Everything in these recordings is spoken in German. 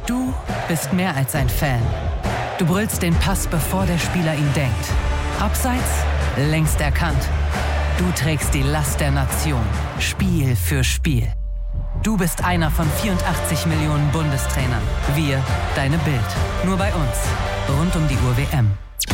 Du bist mehr als ein Fan. Du brüllst den Pass, bevor der Spieler ihn denkt. Abseits, längst erkannt. Du trägst die Last der Nation, Spiel für Spiel. Du bist einer von 84 Millionen Bundestrainern. Wir, deine Bild. Nur bei uns. Rund um die Uhr WM.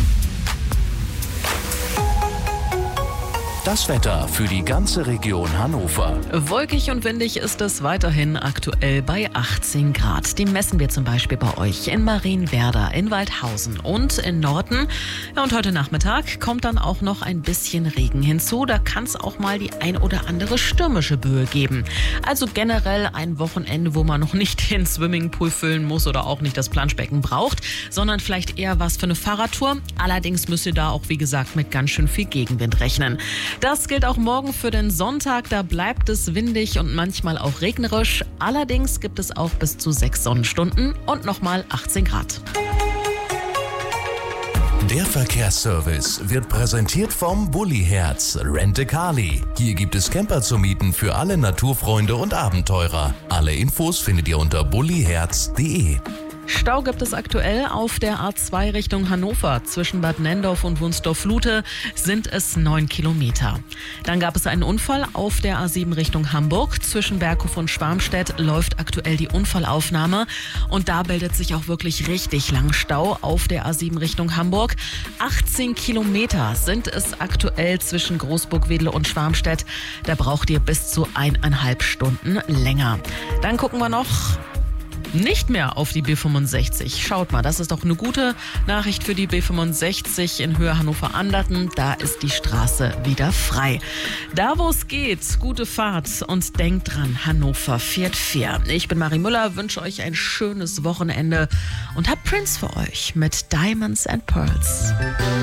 Das Wetter für die ganze Region Hannover. Wolkig und windig ist es weiterhin aktuell bei 18 Grad. Die messen wir zum Beispiel bei euch in Marienwerder, in Waldhausen und in Norden. Ja, und heute Nachmittag kommt dann auch noch ein bisschen Regen hinzu. Da kann es auch mal die ein oder andere stürmische Böe geben. Also generell ein Wochenende, wo man noch nicht den Swimmingpool füllen muss oder auch nicht das Planschbecken braucht, sondern vielleicht eher was für eine Fahrradtour. Allerdings müsst ihr da auch, wie gesagt, mit ganz schön viel Gegenwind rechnen. Das gilt auch morgen für den Sonntag. Da bleibt es windig und manchmal auch regnerisch. Allerdings gibt es auch bis zu 6 Sonnenstunden und nochmal 18 Grad. Der Verkehrsservice wird präsentiert vom Bulli-Herz Rent-A-Car-Li. Hier gibt es Camper zu mieten für alle Naturfreunde und Abenteurer. Alle Infos findet ihr unter bulliherz.de. Stau gibt es aktuell auf der A2 Richtung Hannover. Zwischen Bad Nenndorf und Wunstorf-Lute sind es 9 Kilometer. Dann gab es einen Unfall auf der A7 Richtung Hamburg. Zwischen Berghof und Schwarmstedt läuft aktuell die Unfallaufnahme. Und da bildet sich auch wirklich richtig lang Stau auf der A7 Richtung Hamburg. 18 Kilometer sind es aktuell zwischen Großburg-Wedel und Schwarmstedt. Da braucht ihr bis zu 1,5 Stunden länger. Dann gucken wir noch nicht mehr auf die B65. Schaut mal, das ist doch eine gute Nachricht für die B65 in Höhe Hannover-Anderten. Da ist die Straße wieder frei. Da, wo es geht, gute Fahrt und denkt dran, Hannover fährt fair. Ich bin Marie Müller, wünsche euch ein schönes Wochenende und hab Prince für euch mit Diamonds and Pearls.